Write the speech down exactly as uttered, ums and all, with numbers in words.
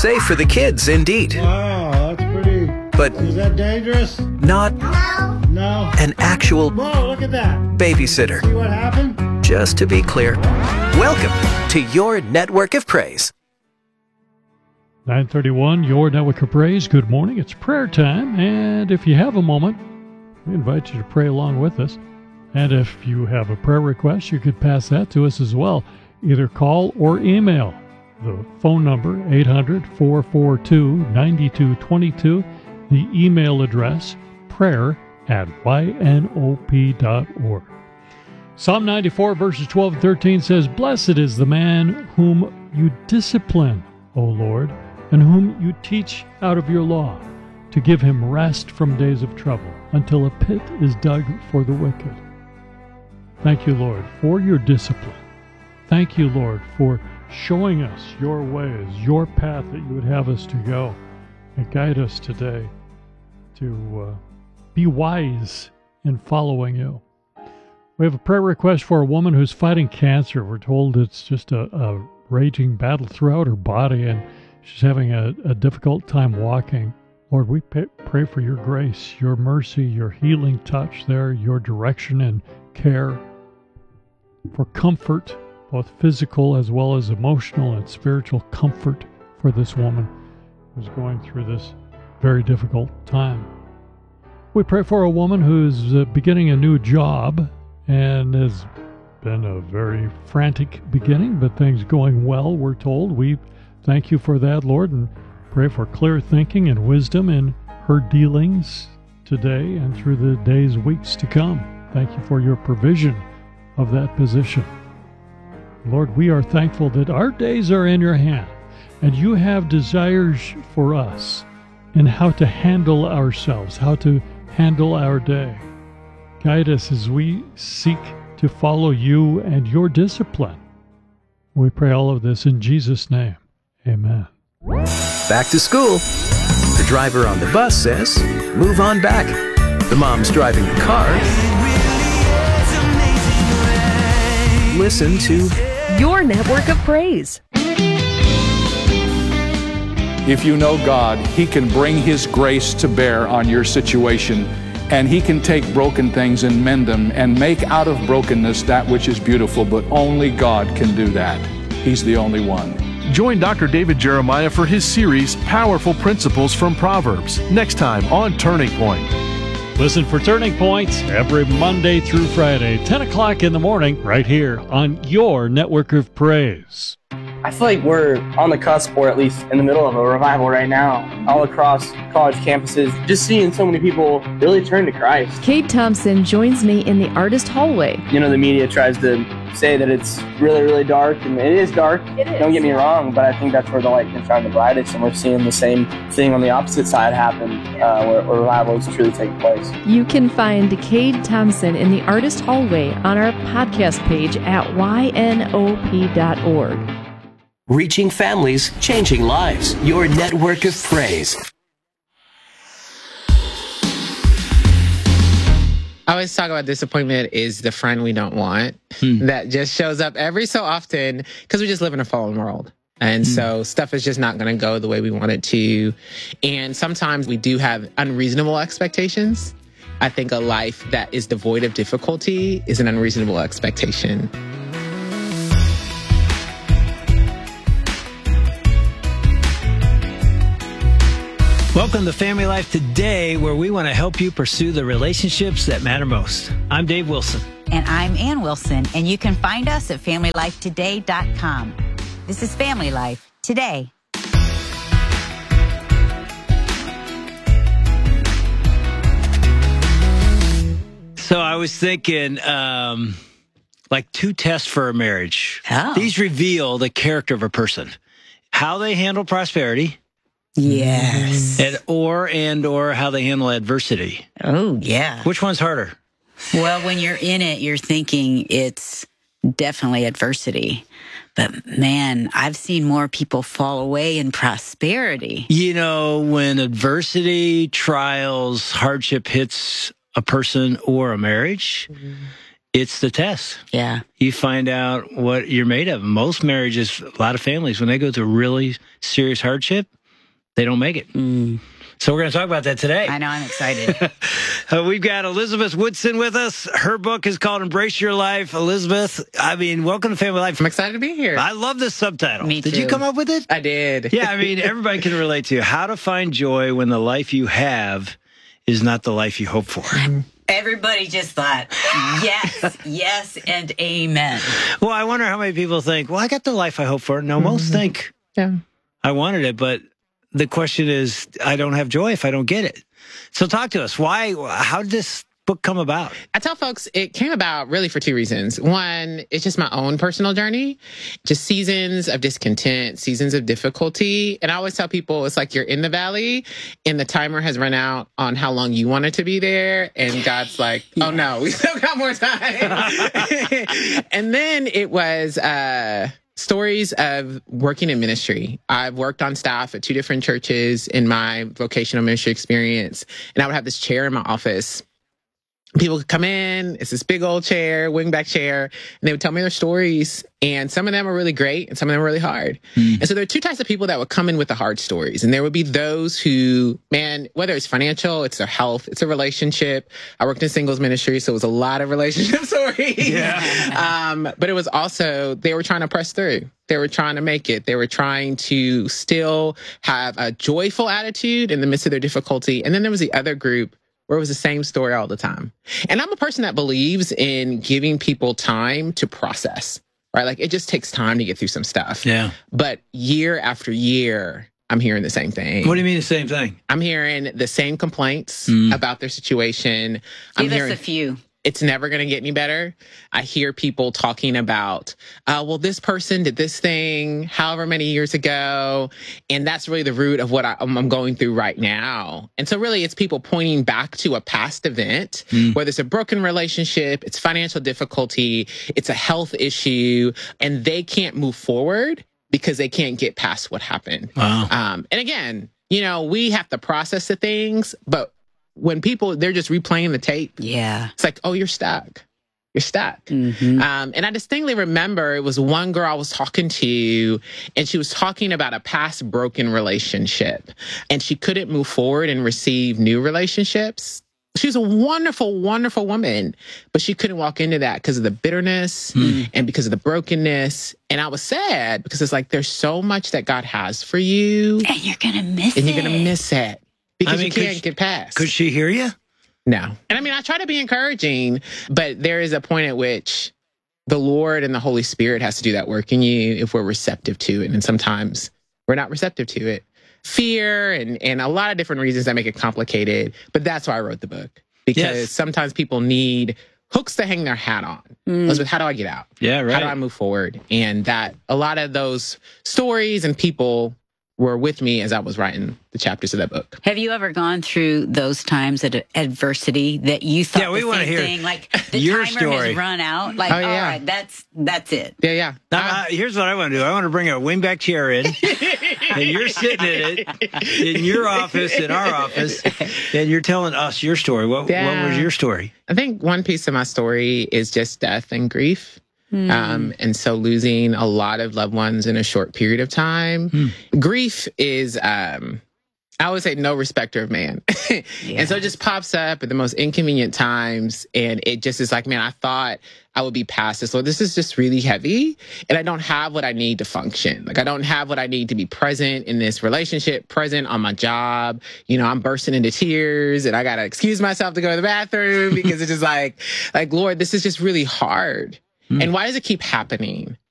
Safe for the kids, indeed. Wow, that's pretty. But is that dangerous? Not No. No. an actual Whoa, look at that. babysitter. See what happened? Just to be clear, welcome to your network of praise. nine thirty-one, your network of praise. Good morning. It's prayer time. And if you have a moment, we invite you to pray along with us. And if you have a prayer request, you could pass that to us as well. Either call or email. The phone number, eight hundred, four four two, nine two two two. The email address, prayer at y n o p dot org. Psalm ninety-four, verses twelve and thirteen says, "Blessed is the man whom you discipline, O Lord, and whom you teach out of your law, to give him rest from days of trouble, until a pit is dug for the wicked." Thank you, Lord, for your discipline. Thank you, Lord, for showing us your ways, your path that you would have us to go, and guide us today to uh, be wise in following you. We have a prayer request for a woman who's fighting cancer. We're told it's just a, a raging battle throughout her body, and she's having a, a difficult time walking. Lord, we pay, pray for your grace, your mercy, your healing touch there, your direction and care, for comfort, both physical as well as emotional and spiritual comfort for this woman who's going through this very difficult time. We pray for a woman who's uh, beginning a new job and has been a very frantic beginning, but things going well, we're told. We thank you for that, Lord, and pray for clear thinking and wisdom in her dealings today and through the days, weeks to come. Thank you for your provision of that position. Lord, we are thankful that our days are in your hand, and you have desires for us in how to handle ourselves, how to handle our day. Guide us as we seek to follow you and your discipline. We pray all of this in Jesus' name. Amen. Back to school. The driver on the bus says, "Move on back." The mom's driving the car. Listen to your network of praise. If you know God, He can bring His grace to bear on your situation, and He can take broken things and mend them and make out of brokenness that which is beautiful, but only God can do that. He's the only one. Join Doctor David Jeremiah for his series, Powerful Principles from Proverbs, next time on Turning Point. Listen for Turning Points every Monday through Friday, ten o'clock in the morning, right here on your network of praise. I feel like we're on the cusp, or at least in the middle of a revival right now, all across college campuses, just seeing so many people really turn to Christ. Cade Thompson joins me in the artist hallway. You know, the media tries to say that it's really, really dark, and it is dark. It is. Don't get me wrong, but I think that's where the light can shine the brightest, and we're seeing the same thing on the opposite side happen, uh, where, where revival is truly taking place. You can find Cade Thompson in the artist hallway on our podcast page at y n o p dot org. Reaching families, changing lives. Your network of praise. I always talk about disappointment is the friend we don't want hmm. that just shows up every so often because we just live in a fallen world. And hmm. so stuff is just not going to go the way we want it to. And sometimes we do have unreasonable expectations. I think a life that is devoid of difficulty is an unreasonable expectation. Welcome to Family Life Today, where we want to help you pursue the relationships that matter most. I'm Dave Wilson. And I'm Ann Wilson, and you can find us at family life today dot com. This is Family Life Today. So I was thinking, um, like two tests for a marriage. Oh. These reveal the character of a person, how they handle prosperity. Yes. And or and or how they handle adversity. Oh, yeah. Which one's harder? Well, when you're in it, you're thinking it's definitely adversity. But man, I've seen more people fall away in prosperity. You know, when adversity, trials, hardship hits a person or a marriage, mm-hmm. it's the test. Yeah. You find out what you're made of. Most marriages, a lot of families, when they go through really serious hardship, they don't make it. Mm. So we're going to talk about that today. I know, I'm excited. uh, we've got Elizabeth Woodson with us. Her book is called Embrace Your Life. Elizabeth, I mean, welcome to Family Life. I'm excited to be here. I love this subtitle. Me Did too. you come up with it? I did. Yeah, I mean, everybody can relate to how to find joy when the life you have is not the life you hope for. Everybody just thought, yes, yes, and amen. Well, I wonder how many people think, well, I got the life I hope for. No, most Mm-hmm. think Yeah. I wanted it, but the question is, I don't have joy if I don't get it. So talk to us. Why, how did this book come about? I tell folks it came about really for two reasons. One, it's just my own personal journey, just seasons of discontent, seasons of difficulty. And I always tell people it's like you're in the valley and the timer has run out on how long you wanted to be there. And God's like, oh no, we still got more time. And then it was, uh, stories of working in ministry. I've worked on staff at two different churches in my vocational ministry experience. And I would have this chair in my office. People could come in, it's this big old chair, wingback chair, and they would tell me their stories. And some of them are really great and some of them are really hard. Mm. And so there are two types of people that would come in with the hard stories. And there would be those who, man, whether it's financial, it's their health, it's a relationship. I worked in singles ministry, so it was a lot of relationship stories. Yeah. um, but it was also, they were trying to press through. They were trying to make it. They were trying to still have a joyful attitude in the midst of their difficulty. And then there was the other group where it was the same story all the time. And I'm a person that believes in giving people time to process, right? Like it just takes time to get through some stuff. Yeah. But year after year, I'm hearing the same thing. What do you mean the same thing? I'm hearing the same complaints Mm. about their situation. Give I'm us hearing, a few. It's never going to get any better. I hear people talking about, uh, well, this person did this thing however many years ago. And that's really the root of what I, I'm going through right now. And so really it's people pointing back to a past event, mm. whether it's a broken relationship, it's financial difficulty, it's a health issue, and they can't move forward because they can't get past what happened. Wow. Um, and again, you know, we have to process the things, but when people, they're just replaying the tape. Yeah. It's like, oh, you're stuck. You're stuck. Mm-hmm. Um, and I distinctly remember it was one girl I was talking to, and she was talking about a past broken relationship. And she couldn't move forward and receive new relationships. She was a wonderful, wonderful woman, but she couldn't walk into that because of the bitterness mm. and because of the brokenness. And I was sad because it's like, there's so much that God has for you. And you're going to miss and it. And you're going to miss it. Because I mean, you can't she, get past. Could she hear you? No. And I mean, I try to be encouraging, but there is a point at which the Lord and the Holy Spirit has to do that work in you if we're receptive to it. And sometimes we're not receptive to it. Fear and, and a lot of different reasons that make it complicated. But that's why I wrote the book. Because yes. sometimes people need hooks to hang their hat on. Mm. Elizabeth, how do I get out? Yeah, right. How do I move forward? And that a lot of those stories and people were with me as I was writing the chapters of that book. Have you ever gone through those times of adversity that you thought yeah, we the want same to hear thing? Like the your timer story. has run out. Like, oh, yeah. all right, that's that's it. Yeah, yeah. Now, uh, here's what I want to do. I want to bring a wingback chair in, and you're sitting in it in your office, in our office, and you're telling us your story. What, yeah. what was your story? I think one piece of my story is just death and grief. Mm. Um, and so losing a lot of loved ones in a short period of time. Mm. Grief is, um, I always say no respecter of man. yeah. And so it just pops up at the most inconvenient times. And it just is like, man, I thought I would be past this. So this is just really heavy. And I don't have what I need to function. Like I don't have what I need to be present in this relationship, present on my job. You know, I'm bursting into tears and I got to excuse myself to go to the bathroom because it's just like, like, Lord, this is just really hard. Mm. And why does it keep happening?